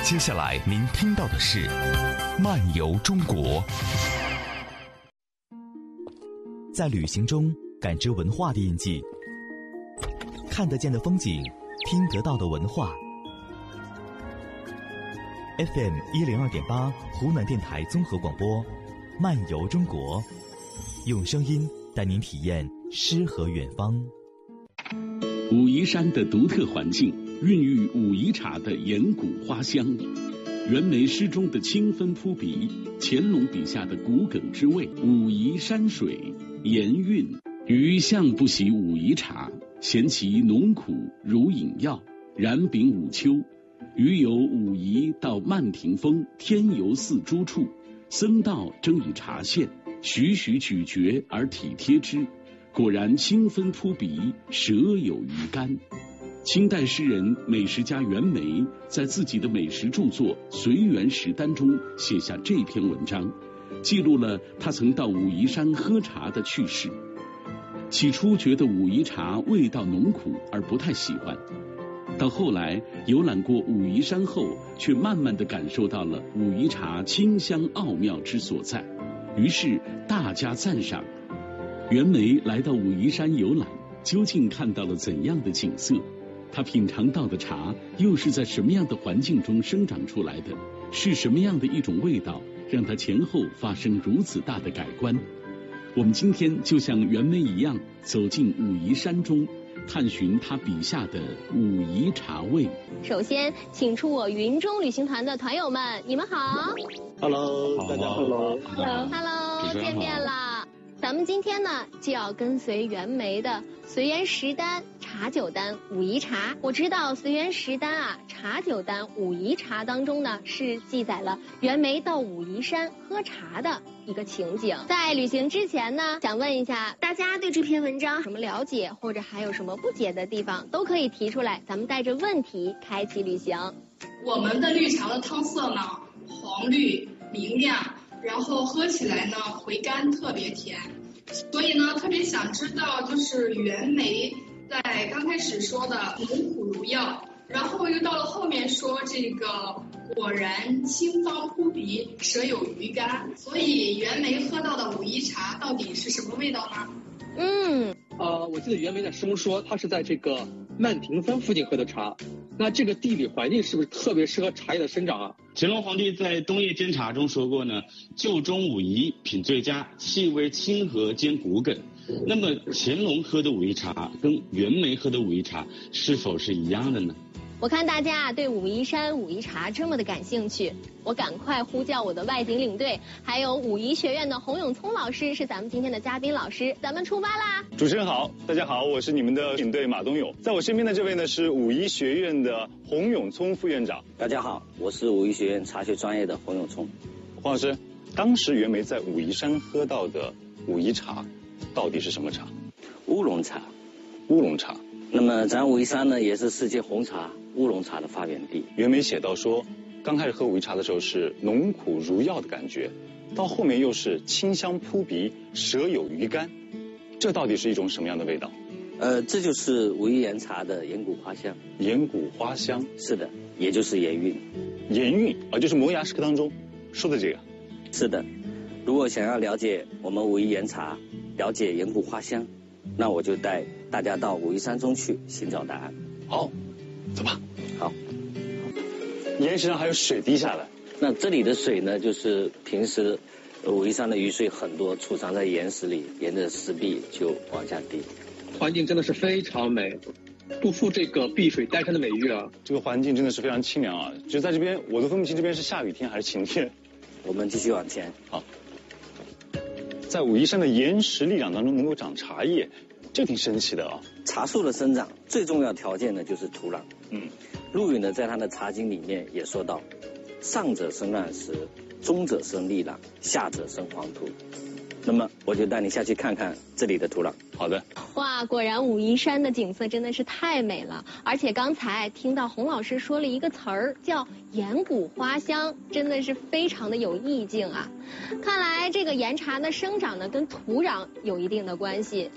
接下来您听到的是《漫游中国》。 在旅行中感知文化的印记，看得见的风景，听得到的文化。FM 102.8湖南电台综合广播，《漫游中国》，用声音带您体验诗和远方。 武夷山的独特环境孕育武夷茶的岩谷花香，袁枚诗中的清芬扑鼻，乾隆笔下的骨梗之味，武夷山水盐韵。余向不喜武夷茶，嫌其浓苦如饮药，然秉武秋。余由武夷到曼亭峰、天游寺诸处，僧道正以茶现，徐徐咀嚼而体贴之，果然清芬扑鼻，舌有余甘。清代诗人、美食家袁枚在自己的美食著作《随园食单》中写下这篇文章，记录了他曾到武夷山喝茶的趣事。起初觉得武夷茶味道浓苦而不太喜欢，到后来游览过武夷山后，却慢慢地感受到了武夷茶清香奥妙之所在，于是大加赞赏。袁枚来到武夷山游览，究竟看到了怎样的景色？他品尝到的茶又是在什么样的环境中生长出来的？是什么样的一种味道，让他前后发生如此大的改观？我们今天就像袁枚一样，走进武夷山中，探寻他笔下的武夷茶味。 首先，请出我云中旅行团的团友们，你们好。 Hello， 大家好。 Hello， 见面了。咱们今天呢，就要跟随袁枚的《随园食单》茶酒单武夷茶。我知道《随园食单》茶酒单武夷茶当中呢，是记载了袁枚到武夷山喝茶的一个情景。在旅行之前呢，想问一下大家对这篇文章有什么了解，或者还有什么不解的地方，都可以提出来，咱们带着问题开启旅行。 我们的绿茶的汤色呢，黄绿明亮，然后喝起来呢回甘，特别甜。所以呢，特别想知道，就是袁枚在刚开始说的浓苦如药，然后又到了后面说这个果然清芳扑鼻，舌有余甘。所以袁枚喝到的武夷茶到底是什么味道呢？ 我记得袁枚在诗中说，他是在这个曼亭峰附近喝的茶。那这个地理环境是不是特别适合茶叶的生长啊？ 乾隆皇帝在《东野监察》中说过呢，旧中武夷品最佳，气味清和兼骨梗。那么乾隆喝的武夷茶跟袁枚喝的武夷茶是否是一样的呢？ 我看大家对武夷山武夷茶这么的感兴趣，我赶快呼叫我的外景领队，还有武夷学院的洪永聪老师是咱们今天的嘉宾老师，咱们出发啦！ 主持人好，大家好，我是你们的领队马东勇，在我身边的这位呢是武夷学院的洪永聪副院长。 大家好，我是武夷学院茶学专业的洪永聪。 洪老师，当时袁枚在武夷山喝到的武夷茶到底是什么茶？ 乌龙茶。 乌龙茶。 那么咱武夷山呢，也是世界红茶、乌龙茶的发源地。 袁枚写到说，刚开始喝武夷茶的时候是浓苦如药的感觉，到后面又是清香扑鼻，舌有余甘，这到底是一种什么样的味道？ 这就是武夷岩茶的岩谷花香。 岩谷花香， 是的，也就是岩韵。 岩韵就是《摩崖石刻》当中说的这个。 是的，如果想要了解我们武夷岩茶，了解岩谷花香，那我就带大家到武夷山中去寻找答案。 好，走吧。 好。 岩石上还有水滴下来。 那这里的水呢，就是平时武夷山的雨水很多，储藏在岩石里，沿着石壁就往下滴。 环境真的是非常美，不负这个碧水丹山的美誉啊！ 这个环境真的是非常清凉啊！就在这边，我都分不清这边是下雨天还是晴天。 我们继续往前。 好。在武夷山的岩石力量当中能够长茶叶，这挺神奇的啊！ 茶树的生长最重要条件呢就是土壤。陆羽呢在他的《茶经》里面也说到，上者生乱石，中者生砾壤，下者生黄土。那么我就带你下去看看这里的土壤。 好的。 哇，果然武夷山的景色真的是太美了，而且刚才听到洪老师说了一个词儿叫岩谷花香，真的是非常的有意境啊。看来这个岩茶的生长呢跟土壤有一定的关系。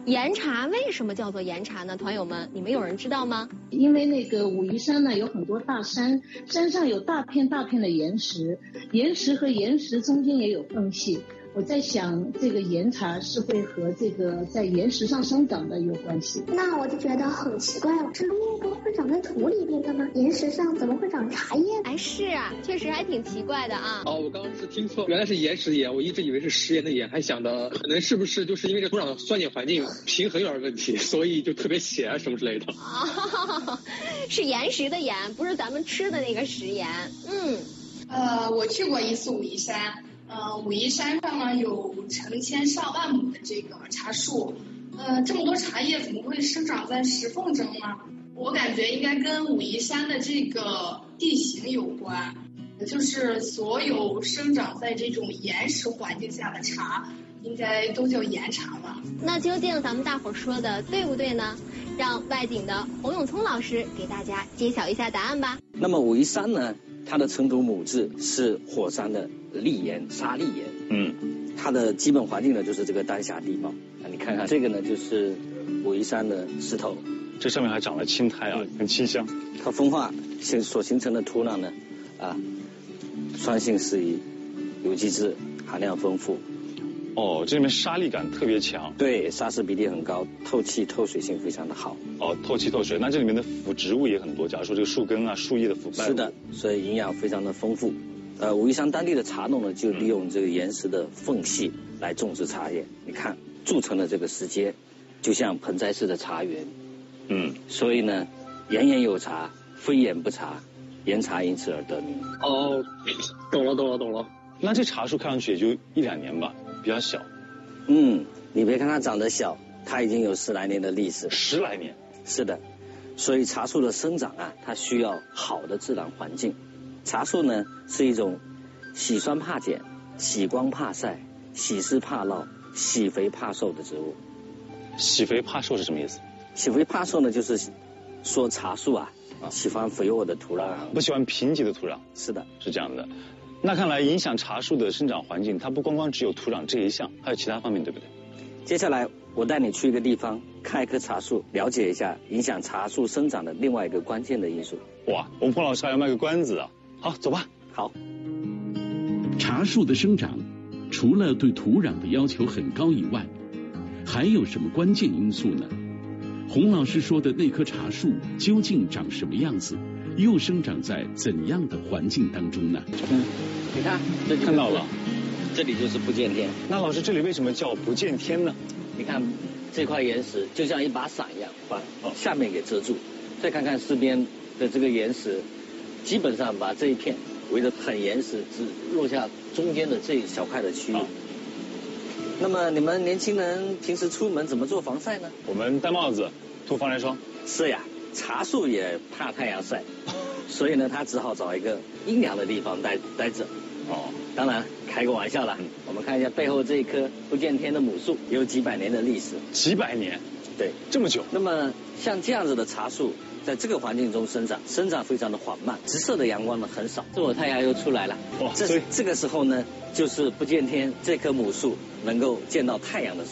岩茶为什么叫做岩茶呢？团友们，你们有人知道吗？ 因为那个武夷山呢有很多大山，山上有大片大片的岩石，岩石和岩石中间也有缝隙。我在想，这个岩茶是会和这个在岩石上生长的有关系。 那我就觉得很奇怪了，茶叶不会长在土里边的吗？岩石上怎么会长茶叶？ 哎，是啊，确实还挺奇怪的啊。 哦，我刚刚是听错，原来是岩石岩，我一直以为是食盐的盐，还想的可能是不是就是因为这土壤的酸碱环境平衡有点问题，所以就特别咸啊什么之类的。 啊，是岩石的岩，不是咱们吃的那个食盐。 我去过一次武夷山。武夷山上呢有成千上万亩的这个茶树，这么多茶叶怎么会生长在石缝中呢？我感觉应该跟武夷山的这个地形有关，就是所有生长在这种岩石环境下的茶，应该都叫岩茶吧。 那究竟咱们大伙说的对不对呢？让外景的洪永聪老师给大家揭晓一下答案吧。 那么武夷山呢，它的成土母质是火山的砾岩、沙砾岩。它的基本环境呢就是这个丹霞地貌。你看看这个呢就是武夷山的石头， 这上面还长了青苔啊，很清香。 它风化所形成的土壤呢，酸性适宜，有机质含量丰富。 哦，这里面沙砾感特别强。 对，砂石比例很高，透气透水性非常的好。 哦，透气透水，那这里面的腐植物也很多，假如说这个树根啊、树叶的腐败。 是的，所以营养非常的丰富。武夷山当地的茶农呢，就利用这个岩石的缝隙来种植茶叶。你看，筑成了这个石阶，就像盆栽式的茶园。所以呢，岩岩有茶，非岩不茶，岩茶因此而得名。 哦，懂了。 那这茶树看上去也就1-2年吧，比较小。 你别看它长得小，它已经有10来年的历史。 10来年？ 是的，所以茶树的生长啊，它需要好的自然环境。茶树呢是一种喜酸怕碱、喜光怕晒、喜湿怕涝、喜肥怕瘦的植物。 喜肥怕瘦是什么意思？ 喜肥怕瘦呢，就是说茶树喜欢肥沃的土壤， 不喜欢贫瘠的土壤。 是的， 是这样的。那看来影响茶树的生长环境，它不光光只有土壤这一项，还有其他方面，对不对？ 接下来我带你去一个地方，看一棵茶树，了解一下影响茶树生长的另外一个关键的因素。 哇，我们彭老师还要卖个关子啊！好，走吧。 好。 茶树的生长，除了对土壤的要求很高以外，还有什么关键因素呢？洪老师说的那棵茶树究竟长什么样子，又生长在怎样的环境当中呢？ 你看， 看到了， 这里就是不见天。 那老师，这里为什么叫不见天呢？ 你看这块岩石就像一把伞一样，把下面给遮住。再看看四边的这个岩石，基本上把这一片围得很严实，只落下中间的这一小块的区域。那么你们年轻人平时出门怎么做防晒呢？ 我们戴帽子，涂防晒霜。 是呀，茶树也怕太阳晒，所以呢，它只好找一个阴凉的地方待着。当然开个玩笑啦。我们看一下背后这一棵不见天的母树，有几百年的历史。 几百年？ 对， 这么久。 那么像这样子的茶树，在这个环境中生长非常的缓慢，直射的阳光呢很少。这会儿太阳又出来了，这个时候呢，就是不见天这棵母树能够见到太阳的时候。